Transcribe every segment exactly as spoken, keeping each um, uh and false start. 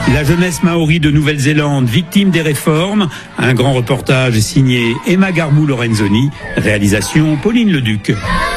La jeunesse maori de Nouvelle-Zélande, victime des réformes. Un grand reportage signé Emma Garbou-Lorenzoni. Réalisation Pauline Leduc.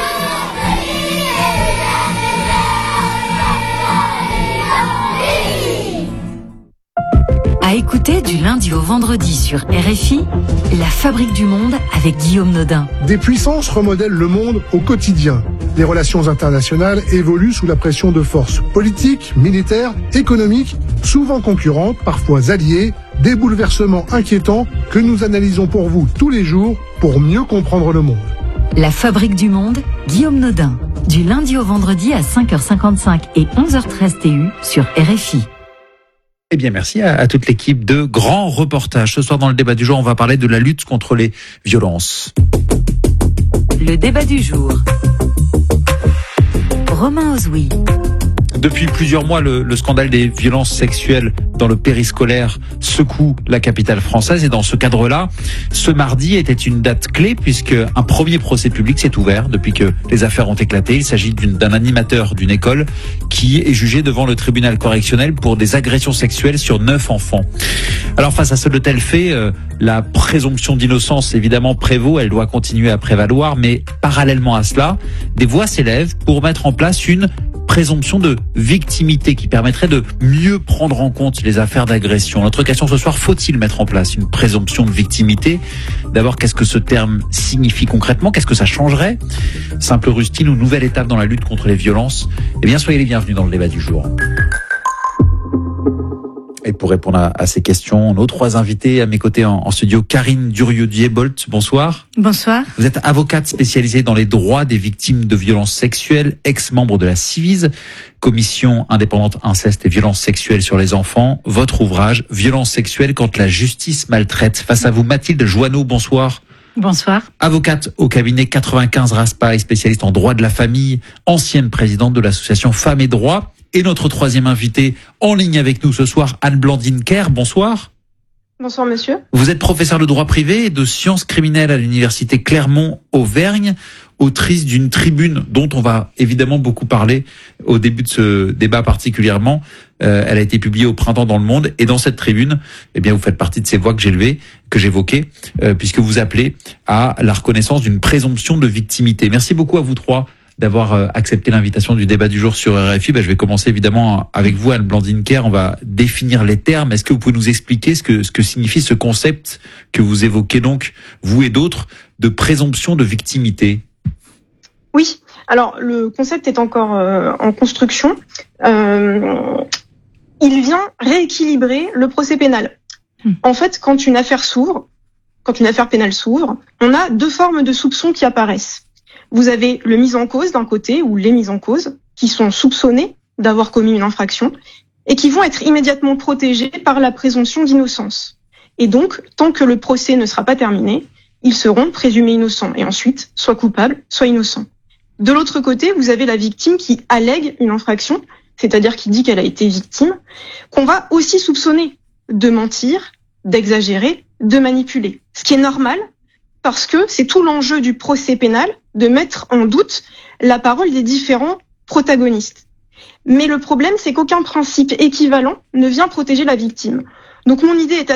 À écouter du lundi au vendredi sur R F I, La Fabrique du Monde avec Guillaume Nodin. Des puissances remodèlent le monde au quotidien. Les relations internationales évoluent sous la pression de forces politiques, militaires, économiques, souvent concurrentes, parfois alliées, des bouleversements inquiétants que nous analysons pour vous tous les jours pour mieux comprendre le monde. La Fabrique du Monde, Guillaume Nodin. Du lundi au vendredi à cinq heures cinquante-cinq et onze heures treize T U sur R F I. Eh bien, merci à, à toute l'équipe de Grands Reportages. Ce soir, dans le débat du jour, on va parler de la lutte contre les violences. Le débat du jour. Romain Ozoui. Depuis plusieurs mois, le, le scandale des violences sexuelles dans le périscolaire secoue la capitale française. Et dans ce cadre-là, ce mardi était une date clé puisque un premier procès public s'est ouvert depuis que les affaires ont éclaté. Il s'agit d'une, d'un animateur d'une école qui est jugé devant le tribunal correctionnel pour des agressions sexuelles sur neuf enfants. Alors face à ce de tels faits, euh, la présomption d'innocence évidemment prévaut, elle doit continuer à prévaloir, mais parallèlement à cela, des voix s'élèvent pour mettre en place une présomption de victimité qui permettrait de mieux prendre en compte les affaires d'agression. Notre question ce soir, faut-il mettre en place une présomption de victimité ? D'abord, qu'est-ce que ce terme signifie concrètement ? Qu'est-ce que ça changerait ? Simple rustine ou nouvelle étape dans la lutte contre les violences ? Eh bien, soyez les bienvenus dans le débat du jour. Et pour répondre à, à ces questions, nos trois invités à mes côtés en, en studio, Karine Durieux-Diebolt, bonsoir. Bonsoir. Vous êtes avocate spécialisée dans les droits des victimes de violences sexuelles, ex-membre de la Civise, commission indépendante inceste et violences sexuelles sur les enfants. Votre ouvrage, Violences sexuelles quand la justice maltraite. Face à vous, Mathilde Joanneau, bonsoir. Bonsoir. Avocate au cabinet quatre-vingt-quinze Raspail, spécialiste en droit de la famille, ancienne présidente de l'association Femmes et Droits. Et notre troisième invité en ligne avec nous ce soir, Anne-Blandine Kerr, bonsoir. Bonsoir monsieur. Vous êtes professeur de droit privé et de sciences criminelles à l'université Clermont-Auvergne, autrice d'une tribune dont on va évidemment beaucoup parler au début de ce débat particulièrement. Euh, elle a été publiée au printemps dans Le Monde et dans cette tribune, eh bien vous faites partie de ces voix que j'élevais, que j'évoquais, euh, puisque vous appelez à la reconnaissance d'une présomption de victimité. Merci beaucoup à vous trois d'avoir accepté l'invitation du débat du jour sur R F I. Ben, je vais commencer évidemment avec vous, Anne-Blandine Kerr. On va définir les termes. Est-ce que vous pouvez nous expliquer ce que, ce que signifie ce concept que vous évoquez donc, vous et d'autres, de présomption de victimité ? Oui. Alors, le concept est encore euh, en construction. Euh, il vient rééquilibrer le procès pénal. Mmh. En fait, quand une affaire s'ouvre, quand une affaire pénale s'ouvre, on a deux formes de soupçons qui apparaissent. Vous avez le mis en cause d'un côté, ou les mises en cause, qui sont soupçonnés d'avoir commis une infraction, et qui vont être immédiatement protégés par la présomption d'innocence. Et donc, tant que le procès ne sera pas terminé, ils seront présumés innocents, et ensuite, soit coupables, soit innocents. De l'autre côté, vous avez la victime qui allègue une infraction, c'est-à-dire qui dit qu'elle a été victime, qu'on va aussi soupçonner de mentir, d'exagérer, de manipuler. Ce qui est normal, parce que c'est tout l'enjeu du procès pénal de mettre en doute la parole des différents protagonistes. Mais le problème, c'est qu'aucun principe équivalent ne vient protéger la victime. Donc mon idée est